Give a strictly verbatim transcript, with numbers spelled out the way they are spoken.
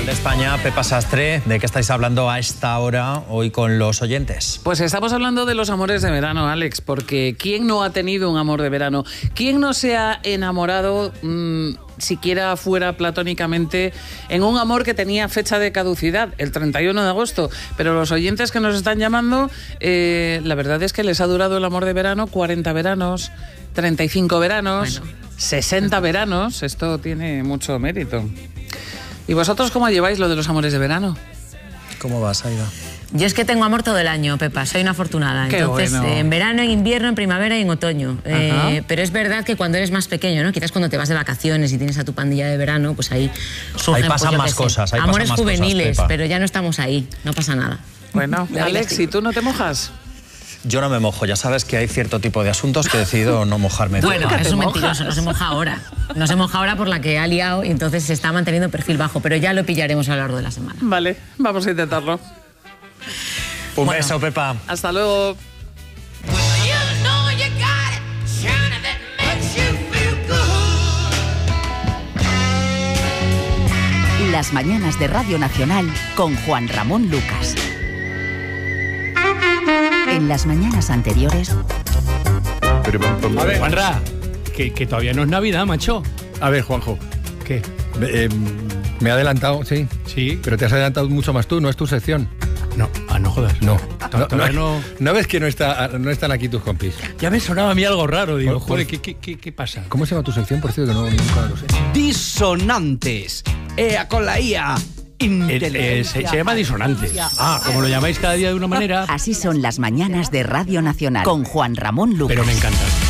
de España, Pepa Sastre, ¿de qué estáis hablando a esta hora hoy con los oyentes? Pues estamos hablando de los amores de verano, Alex, porque ¿quién no ha tenido un amor de verano? ¿Quién no se ha enamorado, mmm, siquiera fuera platónicamente, en un amor que tenía fecha de caducidad, el treinta y uno de agosto? Pero los oyentes que nos están llamando, eh, la verdad es que les ha durado el amor de verano cuarenta veranos, treinta y cinco veranos, bueno. sesenta veranos. Esto tiene mucho mérito. ¿Y vosotros cómo lleváis lo de los amores de verano? ¿Cómo vas, Aida? Yo es que tengo amor todo el año, Pepa, soy una afortunada. Qué Entonces, bueno. eh, en verano, en invierno, en primavera y en otoño. Eh, pero es verdad que cuando eres más pequeño, ¿no? Quizás cuando te vas de vacaciones y tienes a tu pandilla de verano, pues ahí surgen, ahí pasan pues, más cosas. Ahí amores pasan más juveniles, cosas, pero ya no estamos ahí, no pasa nada. Bueno, Alex, ¿y tú no te mojas? Yo no me mojo, ya sabes que hay cierto tipo de asuntos que decido no mojarme. Bueno, ¿Nunca es te un mojas? mentiroso, no se moja ahora. No se moja ahora por la que ha liado y entonces se está manteniendo perfil bajo, pero ya lo pillaremos a lo largo de la semana. Vale, vamos a intentarlo. Un Bueno. beso, Pepa. Hasta luego. Las mañanas de Radio Nacional con Juan Ramón Lucas. En las mañanas anteriores... A ver, Juanra, que, que todavía no es Navidad, macho. A ver, Juanjo, ¿Qué? eh, me he adelantado, sí, Sí. pero te has adelantado mucho más tú, no es tu sección. No, ah, no jodas. No, To- no, todavía no, no- no ves que no, está, no están aquí tus compis. Ya me sonaba a mí algo raro. Digo, Pues- joder, ¿qué, qué, qué, qué pasa? ¿Cómo se llama tu sección, por cierto, que no, nunca lo sé? Disonantes. Ea con la I A. Eh, eh, se, se llama disonantes. Ah, como lo llamáis cada día de una manera, Así son las mañanas de Radio Nacional con Juan Ramón Lucas. pero me encanta.